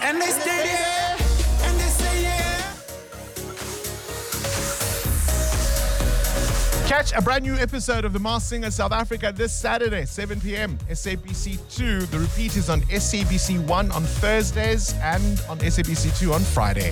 And they stay there, and they say yeah. Catch a brand new episode of The Masked Singer South Africa this Saturday, 7 p.m. SABC 2. The repeat is on SABC 1 on Thursdays and on SABC 2 on Friday.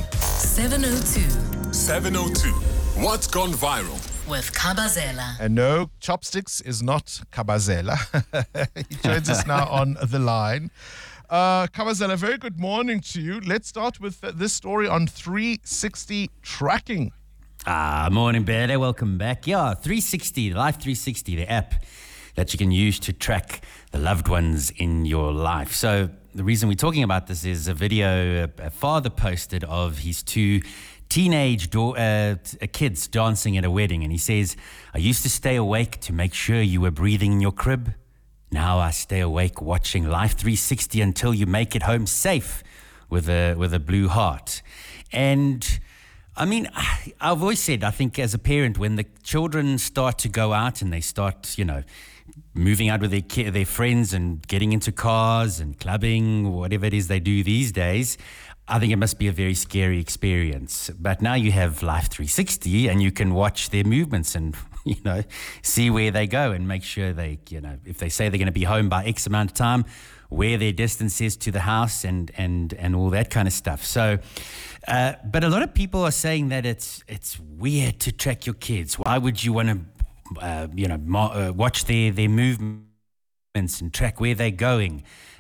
702 702. What's gone viral? with Kabazela. And no, Chopsticks is not Kabazela. He joins us now on the line. Kabazela, very good morning to you. Let's start with this story on 360 tracking. Morning, Bede. Welcome back. Yeah, 360, Life 360, the app that you can use to track the loved ones in your life. So the reason we're talking about this is a video a father posted of his two teenage kids dancing at a wedding. And he says, I used to stay awake to make sure you were breathing in your crib. Now I stay awake watching Life 360 until you make it home safe with a blue heart. And I mean, I've always said, I think as a parent, when the children start to go out and they start, moving out with their friends and getting into cars and clubbing, whatever it is they do these days, I think it must be a very scary experience. But now you have Life 360 and you can watch their movements and, see where they go and make sure they, if they say they're going to be home by X amount of time, where their distance is to the house and all that kind of stuff. So, but a lot of people are saying that it's weird to track your kids. Why would you want to, watch their movements and track where they're going?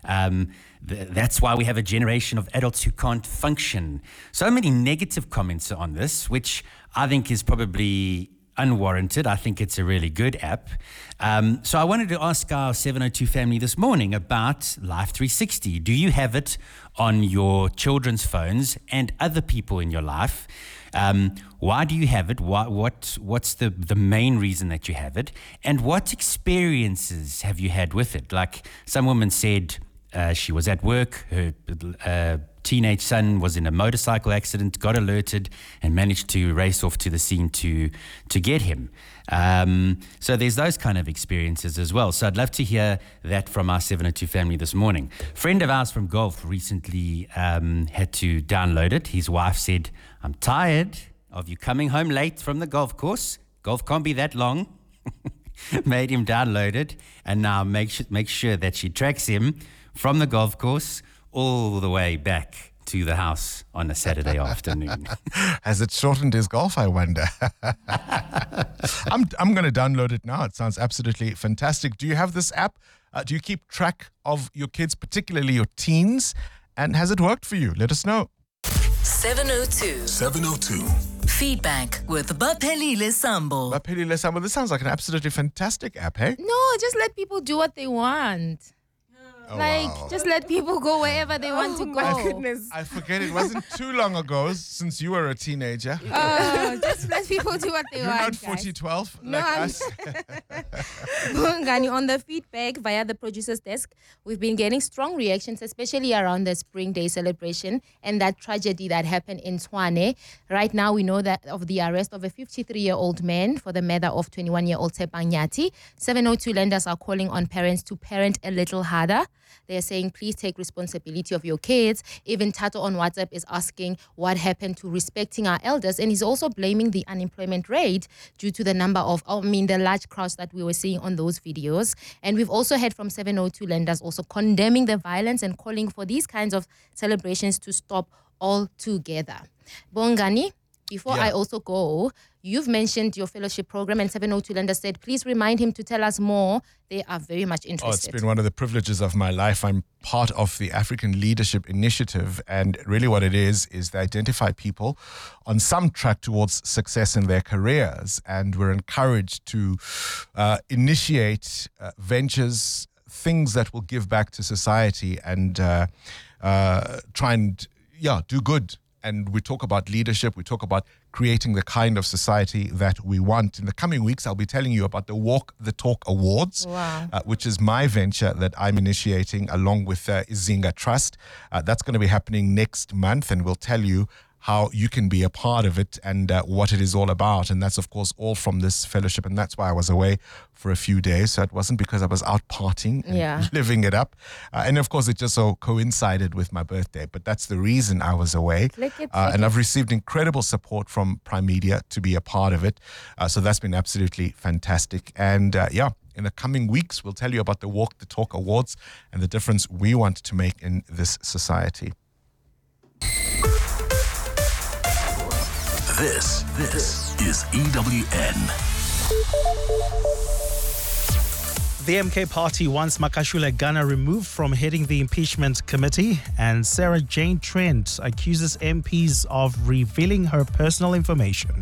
That's why we have a generation of adults who can't function. So many negative comments on this, which I think is probably unwarranted. I think it's a really good app. So I wanted to ask our 702 family this morning about Life 360. Do you have it on your children's phones and other people in your life? Why do you have it? What's the main reason that you have it? And what experiences have you had with it? Like some woman said she was at work, her teenage son was in a motorcycle accident, got alerted and managed to race off to the scene to get him. So there's those kind of experiences as well. So I'd love to hear that from our 702 family this morning. A friend of ours from golf recently had to download it. His wife said, I'm tired of you coming home late from the golf course. Golf can't be that long. Made him download it and now make sure that she tracks him from the golf course all the way back to the house on a Saturday afternoon. Has it shortened his golf, I wonder? I'm going to download it now. It sounds absolutely fantastic. Do you have this app? Do you keep track of your kids, particularly your teens? And has it worked for you? Let us know. 702 702. Feedback with Baphelile Sambo. Baphelile Sambo, this sounds like an absolutely fantastic app, hey? No, just let people do what they want. Just let people go wherever they want to go. My goodness. I forget it wasn't too long ago since you were a teenager. Just let people do what they You're want. You're not 4012 No, like us. Bongani, on the feedback via the producer's desk, we've been getting strong reactions, especially around the Spring Day celebration and that tragedy that happened in Tshwane. Right now, we know that of the arrest of a 53-year-old man for the murder of 21-year-old Tshepang Nyati. 702 lenders are calling on parents to parent a little harder. They're saying, please take responsibility of your kids. Even Tato on WhatsApp is asking what happened to respecting our elders. And he's also blaming the unemployment rate due to the the large crowds that we were seeing on those videos. And we've also heard from 702 lenders also condemning the violence and calling for these kinds of celebrations to stop altogether. Bongani, before I also go, you've mentioned your fellowship program and 702 lenders said, please remind him to tell us more. They are very much interested. It's been one of the privileges of my life. I'm part of the African Leadership Initiative, and really what it is they identify people on some track towards success in their careers, and we're encouraged to initiate ventures, things that will give back to society and try and do good. And we talk about leadership, we talk about creating the kind of society that we want. In the coming weeks, I'll be telling you about the Walk the Talk Awards, which is my venture that I'm initiating along with Izinga Trust. That's going to be happening next month, and we'll tell you how you can be a part of it and what it is all about. And that's, of course, all from this fellowship. And that's why I was away for a few days. So it wasn't because I was out partying and living it up. And of course, it just so coincided with my birthday. But that's the reason I was away. And I've received incredible support from Prime Media to be a part of it. So that's been absolutely fantastic. And in the coming weeks, we'll tell you about the Walk the Talk Awards and the difference we want to make in this society. This is EWN. The MK party wants Makashule Ghana removed from heading the impeachment committee, and Sarah Jane Trent accuses MPs of revealing her personal information.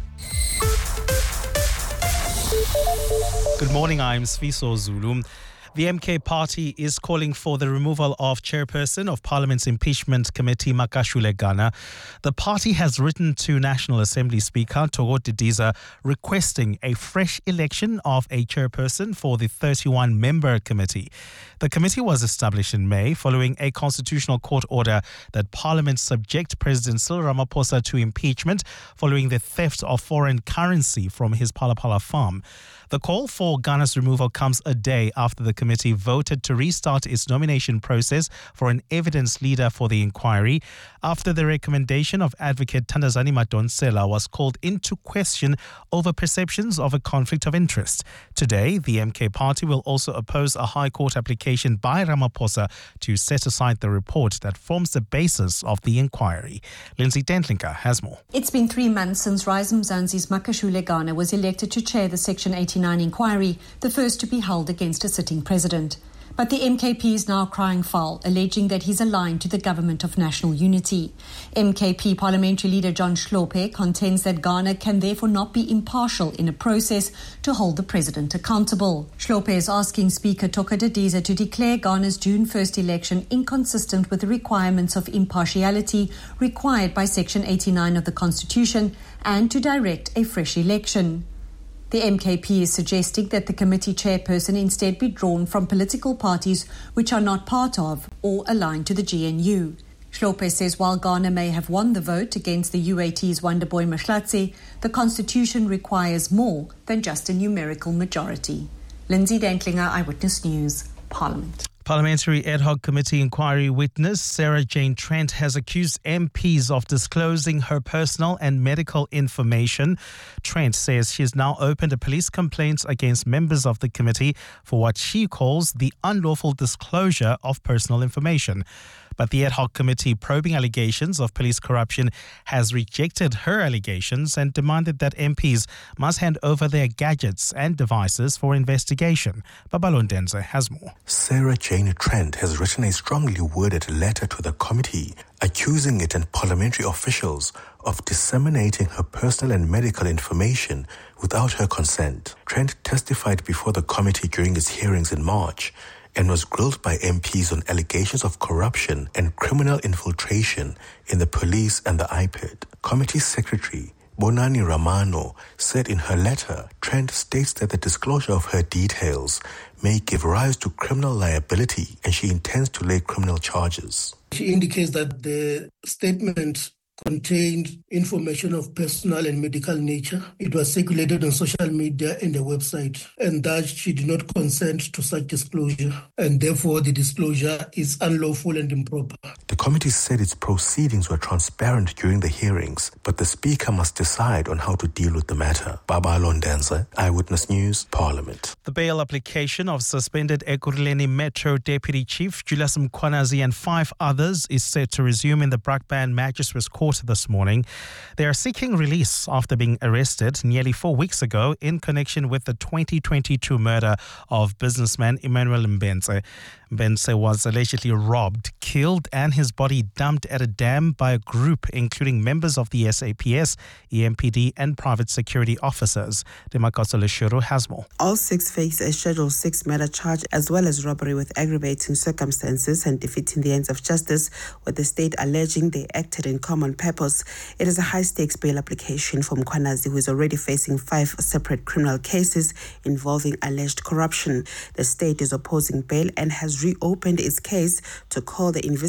Good morning, I'm Sfiso Zulu. The MK party is calling for the removal of chairperson of Parliament's impeachment committee, Makashule Ghana. The party has written to National Assembly Speaker Togo Didiza requesting a fresh election of a chairperson for the 31-member committee. The committee was established in May following a constitutional court order that Parliament subject President Cyril Ramaphosa to impeachment following the theft of foreign currency from his Palapala farm. The call for Ghana's removal comes a day after the committee voted to restart its nomination process for an evidence leader for the inquiry, after the recommendation of Advocate Thandazani Madonsela was called into question over perceptions of a conflict of interest. Today, the MK party will also oppose a High Court application by Ramaphosa to set aside the report that forms the basis of the inquiry. Lindsay Dentlinker has more. It's been 3 months since Rise Mzansi's Makashule Ghana was elected to chair the Section 89 inquiry, the first to be held against a sitting president. But the MKP is now crying foul, alleging that he's aligned to the government of national unity. MKP parliamentary leader John Hlophe contends that Ghana can therefore not be impartial in a process to hold the president accountable. Hlophe is asking Speaker Toka Didiza to declare Ghana's June 1st election inconsistent with the requirements of impartiality required by Section 89 of the Constitution and to direct a fresh election. The MKP is suggesting that the committee chairperson instead be drawn from political parties which are not part of or aligned to the GNU. Hlophe says while Ghana may have won the vote against the UAT's Wonderboy Mahlatse, the constitution requires more than just a numerical majority. Lindsay Dentlinger, Eyewitness News, Parliament. Parliamentary Ad Hoc Committee inquiry witness Sarah Jane Trent has accused MPs of disclosing her personal and medical information. Trent says she has now opened a police complaint against members of the committee for what she calls the unlawful disclosure of personal information. But the Ad Hoc Committee probing allegations of police corruption has rejected her allegations and demanded that MPs must hand over their gadgets and devices for investigation. Babalo Ndenze has more. Sarah Jane Trent has written a strongly worded letter to the committee accusing it and parliamentary officials of disseminating her personal and medical information without her consent. Trent testified before the committee during its hearings in March and was grilled by MPs on allegations of corruption and criminal infiltration in the police and the IPID. Committee Secretary Bonani Ramano said in her letter, Trent states that the disclosure of her details may give rise to criminal liability and she intends to lay criminal charges. She indicates that the statement contained information of personal and medical nature. It was circulated on social media and the website, and that she did not consent to such disclosure, and therefore the disclosure is unlawful and improper. The committee said its proceedings were transparent during the hearings, but the Speaker must decide on how to deal with the matter. Babalo Ndenze, Eyewitness News, Parliament. The bail application of suspended Ekurhuleni Metro Deputy Chief Julius Mkhwanazi and 5 others is set to resume in the Brakpan Magistrates Court this morning. They are seeking release after being arrested nearly 4 weeks ago in connection with the 2022 murder of businessman Emmanuel Mbenze. Mbenze was allegedly robbed, killed, and his body dumped at a dam by a group including members of the SAPS, EMPD, and private security officers. Demakotso Leshuru has more. All 6 face a Schedule 6 murder charge as well as robbery with aggravating circumstances and defeating the ends of justice, with the state alleging they acted in common purpose. It is a high-stakes bail application from Mkhwanazi, who is already facing 5 separate criminal cases involving alleged corruption. The state is opposing bail and has reopened its case to call the investigating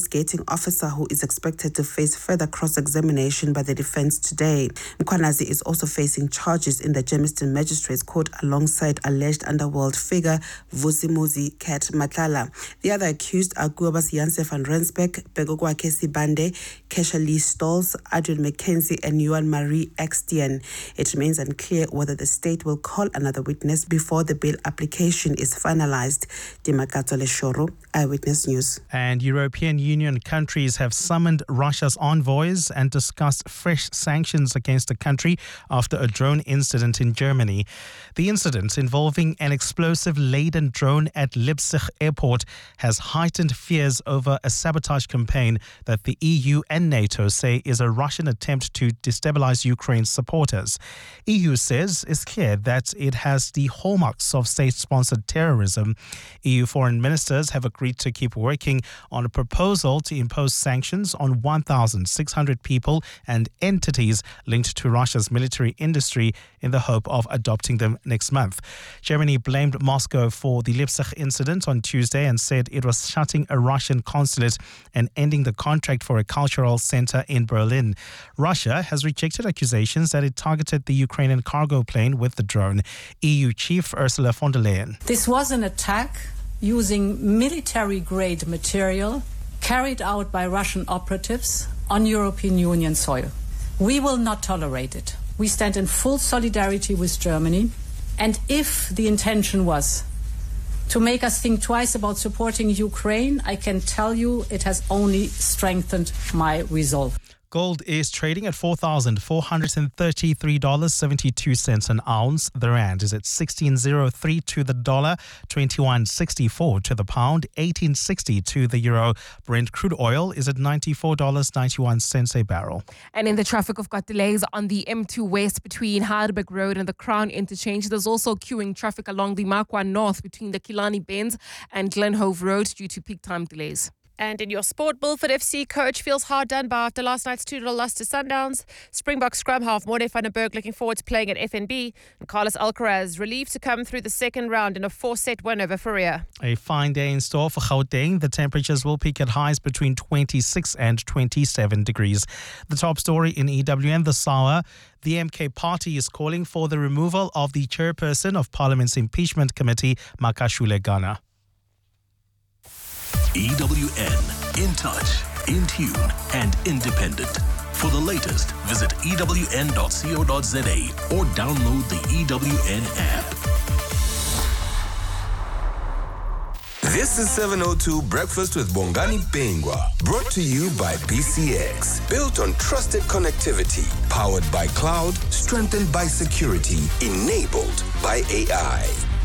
officer who is expected to face further cross-examination by the defense today. Mkhwanazi is also facing charges in the Germiston Magistrates Court alongside alleged underworld figure Vusimuzi Kat Matlala. The other accused are Guabas Janse van Rensbeck, Begogwa Kesi Bande, Kesha Lee Stolz, Adrian McKenzie and Yuan Marie Extien. It remains unclear whether the state will call another witness before the bail application is finalized. Dimakato Leshoro, Eyewitness News. And European Union countries have summoned Russia's envoys and discussed fresh sanctions against the country after a drone incident in Germany. The incident, involving an explosive-laden drone at Leipzig airport, has heightened fears over a sabotage campaign that the EU and NATO say is a Russian attempt to destabilize Ukraine's supporters. EU says it's clear that it has the hallmarks of state-sponsored terrorism. EU foreign ministers have agreed to keep working on a proposal to impose sanctions on 1,600 people and entities linked to Russia's military industry in the hope of adopting them next month. Germany blamed Moscow for the Leipzig incident on Tuesday and said it was shutting a Russian consulate and ending the contract for a cultural center in Berlin. Russia has rejected accusations that it targeted the Ukrainian cargo plane with the drone. EU Chief Ursula von der Leyen. This was an attack using military-grade material carried out by Russian operatives on European Union soil. We will not tolerate it. We stand in full solidarity with Germany. And if the intention was to make us think twice about supporting Ukraine, I can tell you it has only strengthened my resolve. Gold is trading at $4,433.72 an ounce. The rand is at 16.03 to the dollar, 21.64 to the pound, 18.60 to the euro. Brent crude oil is at $94.91 a barrel. And in the traffic, we've got delays on the M2 West between Heidelberg Road and the Crown Interchange. There's also queuing traffic along the Makwa North between the Killarney Bends and Glenhove Road due to peak time delays. And in your sport, Milford FC coach feels hard done by after last night's 2-0 loss to Sundowns. Springbok scrum half Morde van den Berg looking forward to playing at FNB. And Carlos Alcaraz relieved to come through the second round in a 4-set win over Faria. A fine day in store for Gauteng. The temperatures will peak at highs between 26 and 27 degrees. The top story in EWN this hour. The MK party is calling for the removal of the chairperson of Parliament's impeachment committee, Makashule Ghana. EWN, in touch, in tune, and independent. For the latest, visit ewn.co.za or download the EWN app. This is 702 Breakfast with Bongani Bingwa, brought to you by BCX. Built on trusted connectivity, powered by cloud, strengthened by security, enabled by AI.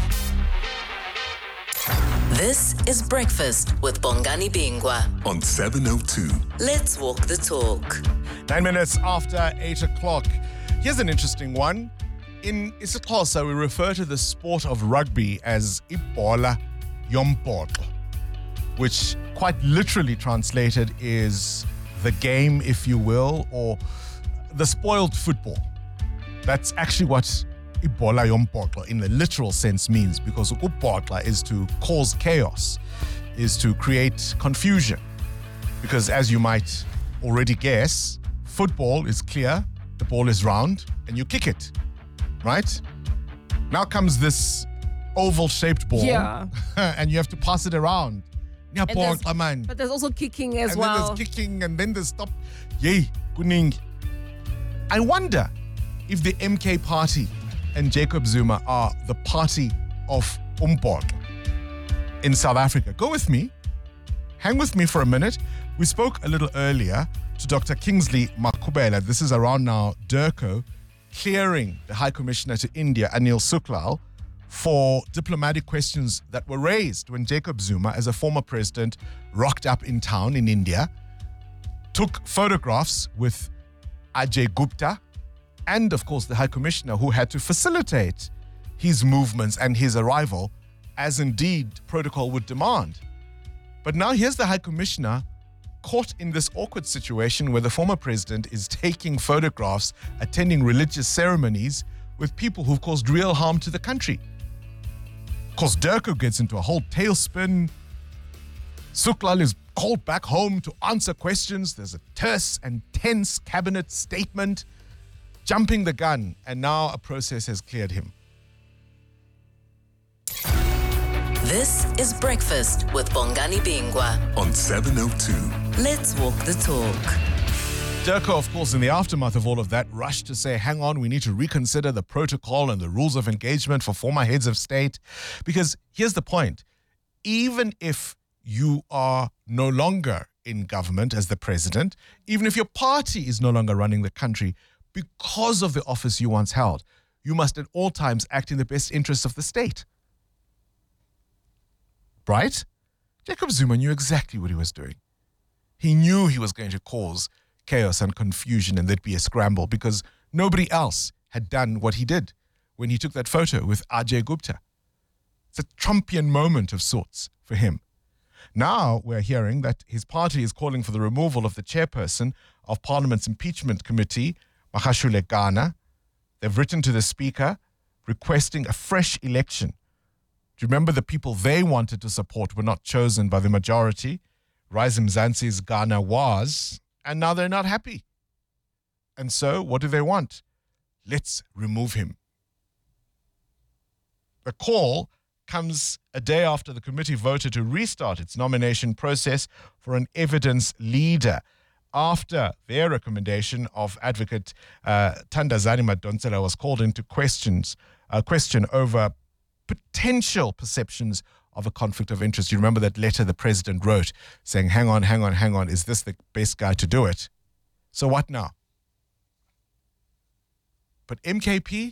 This is Breakfast with Bongani Bingwa on 702. Let's walk the talk. 9 minutes after 8 o'clock. Here's an interesting one. In isiXhosa, we refer to the sport of rugby as ibhola yombhoxo, which quite literally translated is the game, if you will, or the spoiled football. That's actually what ibhola yombhoxo in the literal sense means, because ukubhoxa is to cause chaos, is to create confusion. Because as you might already guess, football is clear, the ball is round, and you kick it, right? Now comes this oval-shaped ball, and you have to pass it around. But there's also kicking as well. And then there's kicking, and then there's stop. Yay, kuning. I wonder if the MK party and Jacob Zuma are the party of umbhoxo in South Africa. Go with me. Hang with me for a minute. We spoke a little earlier to Dr. Kingsley Makubela. This is around now DIRCO clearing the High Commissioner to India, Anil Suklal, for diplomatic questions that were raised when Jacob Zuma, as a former president, rocked up in town in India, took photographs with Ajay Gupta, and of course the High Commissioner, who had to facilitate his movements and his arrival, as indeed protocol would demand. But now here's the High Commissioner caught in this awkward situation where the former president is taking photographs, attending religious ceremonies with people who've caused real harm to the country. Of course, DIRCO gets into a whole tailspin, Suklal is called back home to answer questions. There's a terse and tense cabinet statement, jumping the gun, and now a process has cleared him. This is Breakfast with Bongani Bingwa on 702. Let's walk the talk. Durko, of course, in the aftermath of all of that, rushed to say, hang on, we need to reconsider the protocol and the rules of engagement for former heads of state. Because here's the point. Even if you are no longer in government as the president, even if your party is no longer running the country, because of the office you once held, you must at all times act in the best interests of the state. Right? Jacob Zuma knew exactly what he was doing. He knew he was going to cause chaos and confusion and there'd be a scramble because nobody else had done what he did when he took that photo with Ajay Gupta. It's a Trumpian moment of sorts for him. Now we're hearing that his party is calling for the removal of the chairperson of Parliament's impeachment committee, Makashule Ghana. They've written to the speaker requesting a fresh election. Do you remember the people they wanted to support were not chosen by the majority? Rise Mzansi's Ghana was, and now they're not happy. And so, what do they want? Let's remove him. The call comes a day after the committee voted to restart its nomination process for an evidence leader after their recommendation of Advocate Thandazani Madonsela was called into question over potential perceptions of a conflict of interest. You remember that letter the president wrote saying, hang on, is this the best guy to do it? So what now? But MKP,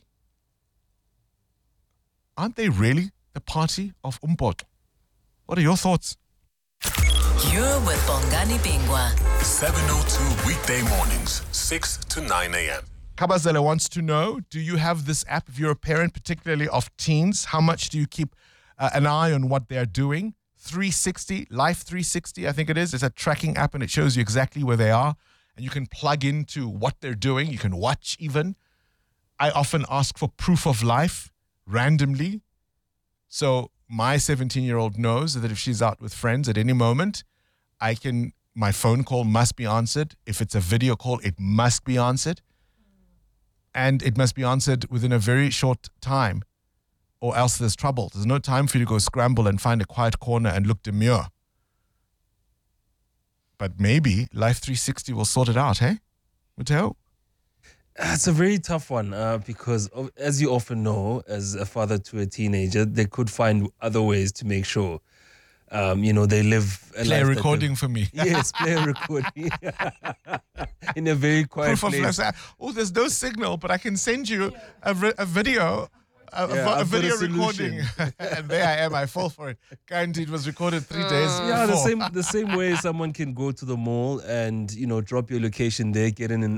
aren't they really the party of Umpoto? What are your thoughts? You're with Bongani Bingwa. 702 weekday mornings, 6 to 9 a.m. Kabazela wants to know, do you have this app if you're a parent, particularly of teens? How much do you keep an eye on what they're doing? 360, Life 360, I think it is. It's a tracking app and it shows you exactly where they are. And you can plug into what they're doing. You can watch even. I often ask for proof of life randomly. So my 17-year-old knows that if she's out with friends at any moment, my phone call must be answered. If it's a video call, it must be answered. And it must be answered within a very short time, or else there's trouble. There's no time for you to go scramble and find a quiet corner and look demure. But maybe Life 360 will sort it out, hey? Matteo? It's a very tough one because, as you often know, as a father to a teenager, they could find other ways to make sure, they live a play life a recording for me. Yes, play a recording in a very quiet Proof place. of life. Oh, there's no signal, but I can send you a video. A I've video got a recording, and there I am. I fall for it. Guaranteed, it was recorded 3 days before. Yeah, the same way someone can go to the mall and drop your location there, get in